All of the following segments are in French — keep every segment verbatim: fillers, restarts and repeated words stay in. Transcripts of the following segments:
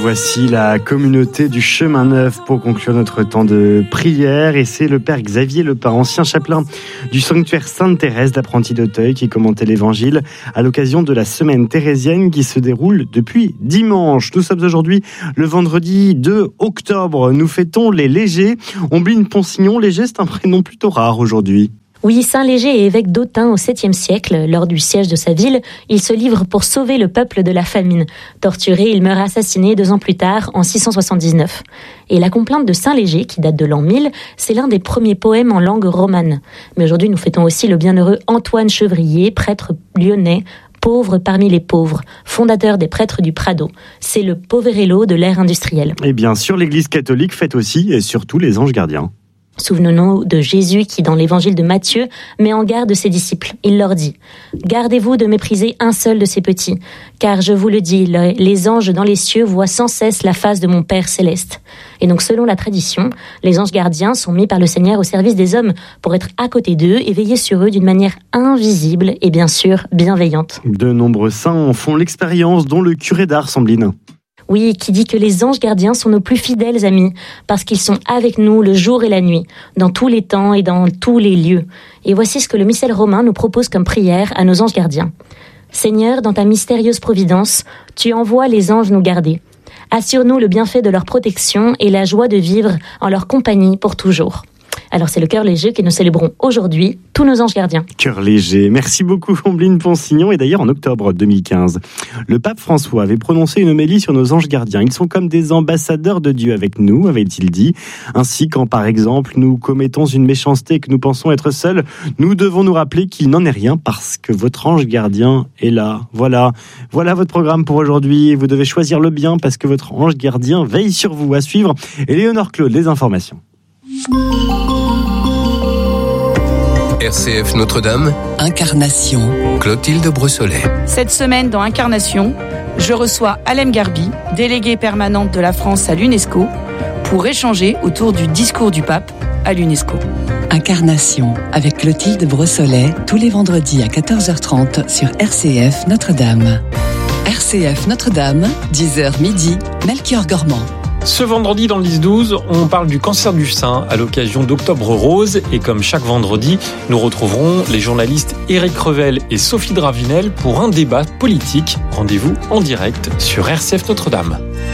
Voici la communauté du Chemin Neuf pour conclure notre temps de prière. Et c'est le père Xavier Lepin, ancien chapelain du sanctuaire Sainte-Thérèse d'Apprenti d'Auteuil, qui commentait l'évangile à l'occasion de la semaine thérésienne qui se déroule depuis dimanche. Nous sommes aujourd'hui le vendredi deux octobre. Nous fêtons les Légers. Ombline Ponsignon, Léger, c'est un prénom plutôt rare aujourd'hui. Oui, Saint Léger est évêque d'Autun au septième siècle. Lors du siège de sa ville, il se livre pour sauver le peuple de la famine. Torturé, il meurt assassiné deux ans plus tard, en six cent soixante-dix-neuf. Et la complainte de Saint Léger, qui date de l'an mille, c'est l'un des premiers poèmes en langue romane. Mais aujourd'hui, nous fêtons aussi le bienheureux Antoine Chevrier, prêtre lyonnais, pauvre parmi les pauvres, fondateur des prêtres du Prado. C'est le Poverello de l'ère industrielle. Et bien sûr, l'Église catholique fête aussi et surtout les anges gardiens. Souvenons-nous de Jésus qui, dans l'évangile de Matthieu, met en garde ses disciples. Il leur dit « Gardez-vous de mépriser un seul de ces petits, car je vous le dis, les anges dans les cieux voient sans cesse la face de mon Père céleste. » Et donc, selon la tradition, les anges gardiens sont mis par le Seigneur au service des hommes pour être à côté d'eux et veiller sur eux d'une manière invisible et bien sûr bienveillante. De nombreux saints en font l'expérience, dont le curé d'Ars, Ambline. Oui, qui dit que les anges gardiens sont nos plus fidèles amis, parce qu'ils sont avec nous le jour et la nuit, dans tous les temps et dans tous les lieux. Et voici ce que le missel romain nous propose comme prière à nos anges gardiens. Seigneur, dans ta mystérieuse providence, tu envoies les anges nous garder. Assure-nous le bienfait de leur protection et la joie de vivre en leur compagnie pour toujours. Alors c'est le cœur léger que nous célébrons aujourd'hui, tous nos anges gardiens. Cœur léger, merci beaucoup Ombline Ponsignon. Et d'ailleurs en octobre deux mille quinze, le pape François avait prononcé une homélie sur nos anges gardiens. Ils sont comme des ambassadeurs de Dieu avec nous, avait-il dit. Ainsi quand par exemple nous commettons une méchanceté que nous pensons être seuls, nous devons nous rappeler qu'il n'en est rien parce que votre ange gardien est là. Voilà, voilà votre programme pour aujourd'hui. Vous devez choisir le bien parce que votre ange gardien veille sur vous. À suivre, Éléonore Claude, les informations. R C F Notre-Dame, Incarnation, Clotilde Brossolet. Cette semaine dans Incarnation, je reçois Alem Garbi, déléguée permanente de la France à l'UNESCO, pour échanger autour du discours du pape à l'UNESCO. Incarnation avec Clotilde Brossolet, tous les vendredis à quatorze heures trente sur R C F Notre-Dame. R C F Notre-Dame, dix heures midi, Melchior Gormand. Ce vendredi dans le dix douze, on parle du cancer du sein à l'occasion d'Octobre Rose et comme chaque vendredi, nous retrouverons les journalistes Éric Revel et Sophie Dravinel pour un débat politique. Rendez-vous en direct sur R C F Notre-Dame.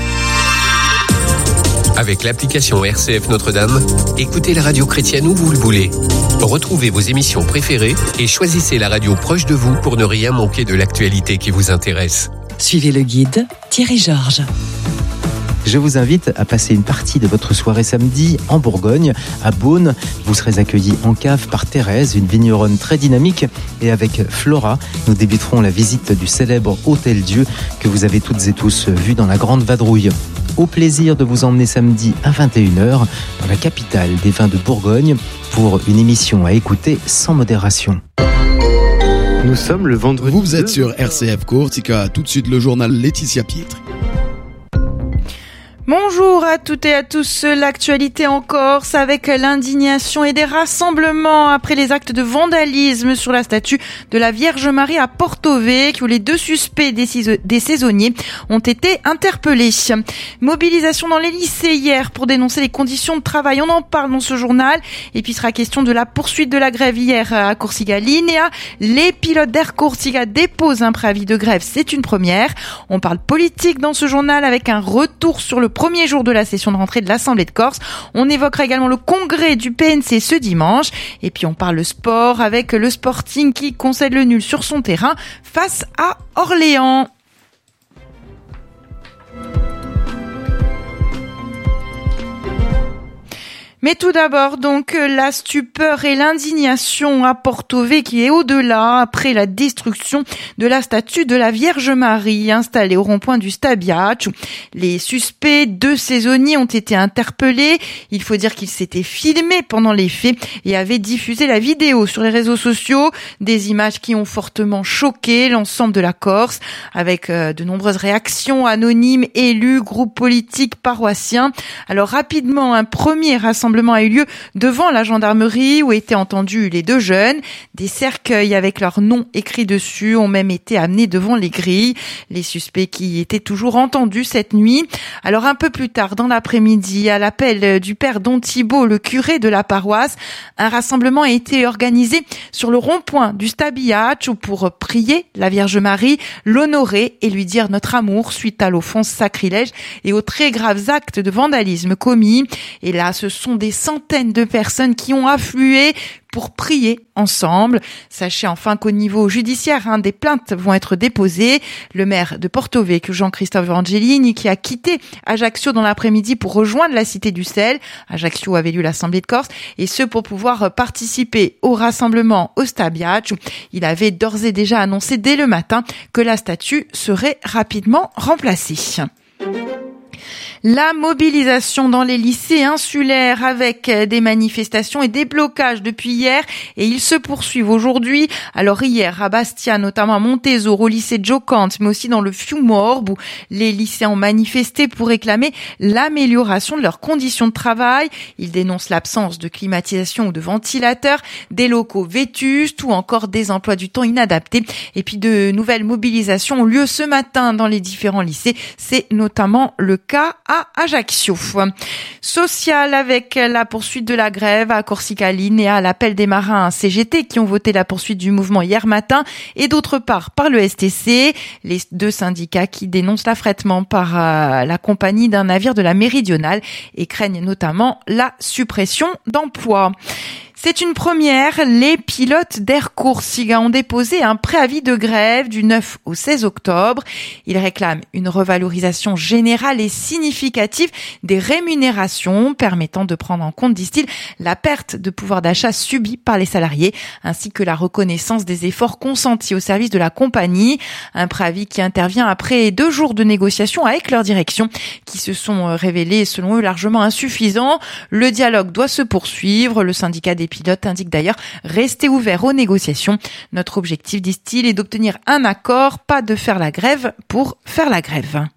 Avec l'application R C F Notre-Dame, écoutez la radio chrétienne où vous le voulez. Retrouvez vos émissions préférées et choisissez la radio proche de vous pour ne rien manquer de l'actualité qui vous intéresse. Suivez le guide Thierry Georges. Je vous invite à passer une partie de votre soirée samedi en Bourgogne, à Beaune. Vous serez accueillis en cave par Thérèse, une vigneronne très dynamique. Et avec Flora, nous débuterons la visite du célèbre Hôtel Dieu que vous avez toutes et tous vu dans la Grande Vadrouille. Au plaisir de vous emmener samedi à vingt et une heures dans la capitale des vins de Bourgogne pour une émission à écouter sans modération. Nous sommes le vendredi. Vous êtes sur R C F Courtica, tout de suite le journal Laetitia Pietri. Bonjour à toutes et à tous, l'actualité en Corse avec l'indignation et des rassemblements après les actes de vandalisme sur la statue de la Vierge Marie à Porto Vecchio où les deux suspects des saisonniers ont été interpellés. Mobilisation dans les lycées hier pour dénoncer les conditions de travail, on en parle dans ce journal et puis il sera question de la poursuite de la grève hier à Corsica Linea. Les pilotes d'Air Corsica déposent un préavis de grève, c'est une première. On parle politique dans ce journal avec un retour sur le premier jour de la session de rentrée de l'Assemblée de Corse. On évoquera également le congrès du P N C ce dimanche. Et puis on parle sport avec le Sporting qui concède le nul sur son terrain face à Orléans. Mais tout d'abord, donc, la stupeur et l'indignation à Porto Vecchio qui est au-delà après la destruction de la statue de la Vierge Marie installée au rond-point du Stabiaccio. Les suspects, deux saisonniers, ont été interpellés. Il faut dire qu'ils s'étaient filmés pendant les faits et avaient diffusé la vidéo sur les réseaux sociaux. Des images qui ont fortement choqué l'ensemble de la Corse avec euh, de nombreuses réactions anonymes, élus, groupes politiques, paroissiens. Alors rapidement, un premier rassemblement rassemblement a eu lieu devant la gendarmerie où étaient entendus les deux jeunes. Des cercueils avec leurs noms écrits dessus ont même été amenés devant les grilles. Les suspects qui étaient toujours entendus cette nuit. Alors un peu plus tard dans l'après-midi, à l'appel du père Don Thibault, le curé de la paroisse, un rassemblement a été organisé sur le rond-point du Stabiach pour prier la Vierge Marie, l'honorer et lui dire notre amour suite à l'offense sacrilège et aux très graves actes de vandalisme commis. Et là, ce sont des centaines de personnes qui ont afflué pour prier ensemble. Sachez enfin qu'au niveau judiciaire, hein, des plaintes vont être déposées. Le maire de Porto Vecchio, Jean-Christophe Angelini, qui a quitté Ajaccio dans l'après-midi pour rejoindre la Cité du Sel. Ajaccio avait lieu l'Assemblée de Corse, et ce pour pouvoir participer au rassemblement au Stabiach. Il avait d'ores et déjà annoncé dès le matin que la statue serait rapidement remplacée. La mobilisation dans les lycées insulaires avec des manifestations et des blocages depuis hier et ils se poursuivent aujourd'hui. Alors hier à Bastia, notamment à Montésor, au lycée Jocante, mais aussi dans le Fiumorbe où les lycéens ont manifesté pour réclamer l'amélioration de leurs conditions de travail. Ils dénoncent l'absence de climatisation ou de ventilateurs, des locaux vétustes ou encore des emplois du temps inadaptés. Et puis de nouvelles mobilisations ont lieu ce matin dans les différents lycées. C'est notamment le cas à Ajaccio. Social avec la poursuite de la grève à Corsicaline et à l'appel des marins C G T qui ont voté la poursuite du mouvement hier matin et d'autre part par le S T C, les deux syndicats qui dénoncent l'affrètement par euh, la compagnie d'un navire de la Méridionale et craignent notamment la suppression d'emplois. C'est une première, les pilotes d'Air Corsica ont déposé un préavis de grève du neuf au seize octobre. Ils réclament une revalorisation générale et significative des rémunérations permettant de prendre en compte, disent-ils, la perte de pouvoir d'achat subie par les salariés ainsi que la reconnaissance des efforts consentis au service de la compagnie. Un préavis qui intervient après deux jours de négociations avec leur direction qui se sont révélés selon eux largement insuffisants. Le dialogue doit se poursuivre. Le syndicat des pilotes indique d'ailleurs rester ouvert aux négociations. Notre objectif, disent-ils, est d'obtenir un accord, pas de faire la grève pour faire la grève.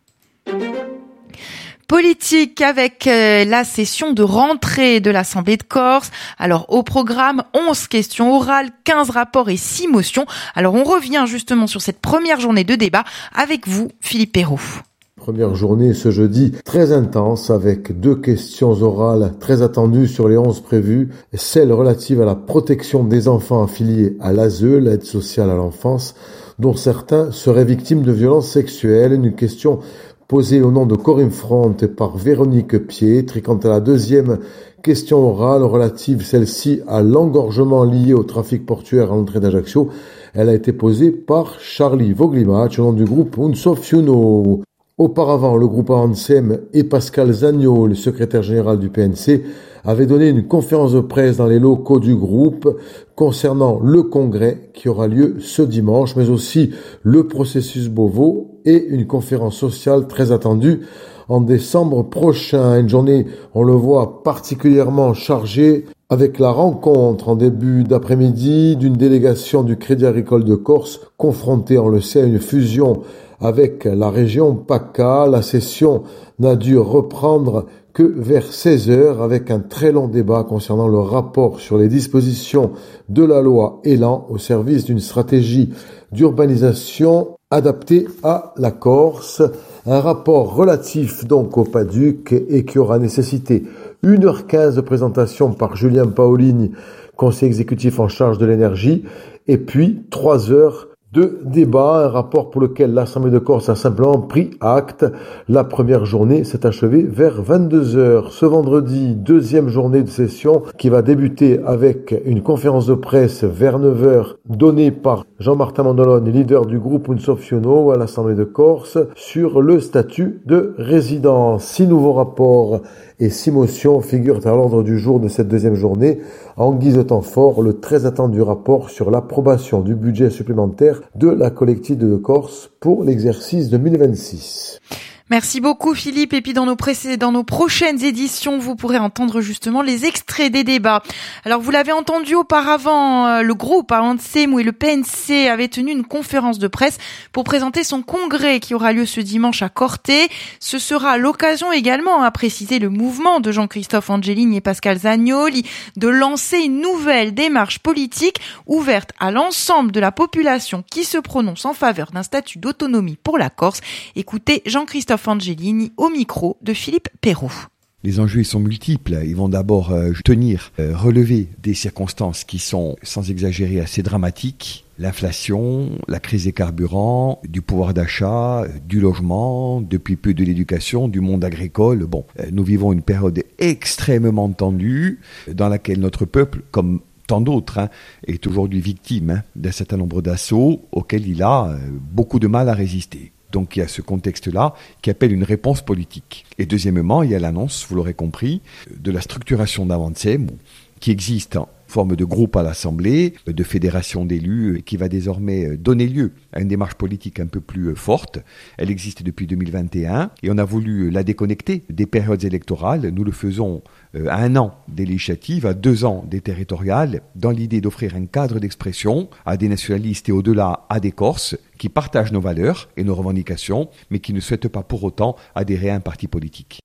Politique avec euh, la session de rentrée de l'Assemblée de Corse. Alors au programme, onze questions orales, quinze rapports et six motions. Alors on revient justement sur cette première journée de débat avec vous, Philippe Perrault. Première journée ce jeudi très intense avec deux questions orales très attendues sur les onze prévues. Celle relative à la protection des enfants affiliés à l'A S E, l'aide sociale à l'enfance, dont certains seraient victimes de violences sexuelles. Une question posée au nom de Corinne Front par Véronique Pietri. Quant à la deuxième question orale relative, celle-ci, à l'engorgement lié au trafic portuaire à l'entrée d'Ajaccio, elle a été posée par Charlie Voglimach au nom du groupe Unsofiuno. Auparavant, le groupe ANSEM et Pascal Zagnot, le secrétaire général du P N C, avaient donné une conférence de presse dans les locaux du groupe concernant le congrès qui aura lieu ce dimanche, mais aussi le processus Beauvau et une conférence sociale très attendue en décembre prochain. Une journée, on le voit, particulièrement chargée avec la rencontre en début d'après-midi d'une délégation du Crédit Agricole de Corse confrontée, on le sait, à une fusion avec la région PACA. La session n'a dû reprendre que vers seize heures avec un très long débat concernant le rapport sur les dispositions de la loi Elan au service d'une stratégie d'urbanisation adaptée à la Corse. Un rapport relatif donc au PADUC et qui aura nécessité une heure quinze de présentation par Julien Paolini, conseiller exécutif en charge de l'énergie, et puis trois heures de débat, un rapport pour lequel l'Assemblée de Corse a simplement pris acte. La première journée s'est achevée vers vingt-deux heures. Ce vendredi, deuxième journée de session qui va débuter avec une conférence de presse vers neuf heures donnée par Jean-Martin Mandolone, leader du groupe Unsofiuno à l'Assemblée de Corse, sur le statut de résident. Six nouveaux rapports et six motions figurent à l'ordre du jour de cette deuxième journée. En guise de temps fort, le très attendu rapport sur l'approbation du budget supplémentaire de la collectivité de Corse pour l'exercice deux mille vingt-six. Merci beaucoup Philippe, et puis dans nos, précé- dans nos prochaines éditions, vous pourrez entendre justement les extraits des débats. Alors vous l'avez entendu auparavant, le groupe A N S E M ou le P N C avait tenu une conférence de presse pour présenter son congrès qui aura lieu ce dimanche à Corté. Ce sera l'occasion également, à préciser le mouvement de Jean-Christophe Angelini et Pascal Zagnoli, de lancer une nouvelle démarche politique ouverte à l'ensemble de la population qui se prononce en faveur d'un statut d'autonomie pour la Corse. Écoutez Jean-Christophe Angelini au micro de Philippe Perrault. Les enjeux ils sont multiples. Ils vont d'abord euh, tenir, euh, relever des circonstances qui sont, sans exagérer, assez dramatiques. L'inflation, la crise des carburants, du pouvoir d'achat, du logement, depuis peu de l'éducation, du monde agricole. Bon, euh, nous vivons une période extrêmement tendue dans laquelle notre peuple, comme tant d'autres, hein, est aujourd'hui victime hein, d'un certain nombre d'assauts auxquels il a euh, beaucoup de mal à résister. Donc il y a ce contexte-là qui appelle une réponse politique. Et deuxièmement, il y a l'annonce, vous l'aurez compris, de la structuration d'A N S E M qui existe en forme de groupe à l'Assemblée, de fédération d'élus, qui va désormais donner lieu à une démarche politique un peu plus forte. Elle existe depuis deux mille vingt et un et on a voulu la déconnecter des périodes électorales. Nous le faisons à un an des législatives, à deux ans des territoriales, dans l'idée d'offrir un cadre d'expression à des nationalistes et au-delà à des Corses qui partagent nos valeurs et nos revendications, mais qui ne souhaitent pas pour autant adhérer à un parti politique.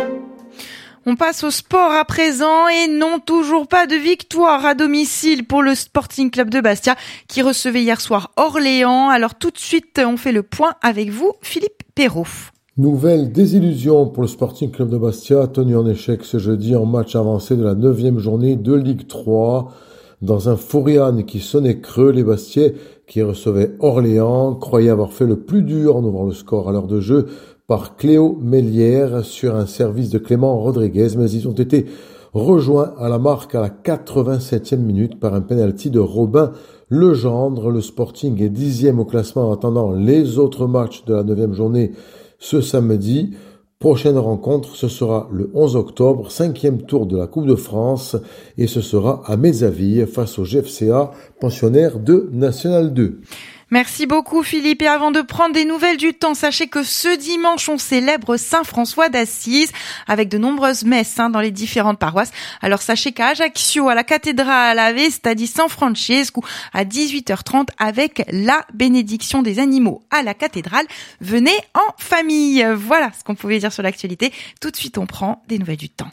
On passe au sport à présent et non, toujours pas de victoire à domicile pour le Sporting Club de Bastia qui recevait hier soir Orléans. Alors tout de suite, on fait le point avec vous, Philippe Perrault. Nouvelle désillusion pour le Sporting Club de Bastia, tenu en échec ce jeudi en match avancé de la neuvième journée de Ligue trois. Dans un Fouriane qui sonnait creux, les Bastiais qui recevaient Orléans croyaient avoir fait le plus dur en ouvrant le score à l'heure de jeu par Cléo Mélière sur un service de Clément Rodriguez, mais ils ont été rejoints à la marque à la quatre-vingt-septième minute par un penalty de Robin Legendre. Le Sporting est dixième au classement en attendant les autres matchs de la neuvième journée ce samedi. Prochaine rencontre, ce sera le onze octobre, cinquième tour de la Coupe de France, et ce sera à Mézaville face au G F C A, pensionnaire de National deux. Merci beaucoup Philippe, et avant de prendre des nouvelles du temps, sachez que ce dimanche on célèbre Saint François d'Assise avec de nombreuses messes hein, dans les différentes paroisses. Alors sachez qu'à Ajaccio, à la cathédrale, à Vesta di San Francesco, à dix-huit heures trente avec la bénédiction des animaux à la cathédrale. Venez en famille. Voilà ce qu'on pouvait dire sur l'actualité. Tout de suite on prend des nouvelles du temps.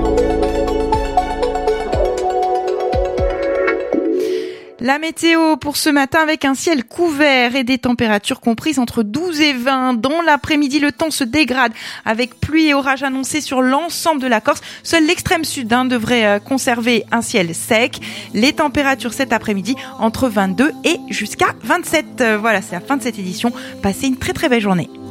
La météo pour ce matin avec un ciel couvert et des températures comprises entre douze et vingt. Dans l'après-midi, le temps se dégrade avec pluie et orage annoncés sur l'ensemble de la Corse. Seul l'extrême sud hein, devrait conserver un ciel sec. Les températures cet après-midi entre vingt-deux et jusqu'à vingt-sept. Voilà, c'est la fin de cette édition. Passez une très très belle journée.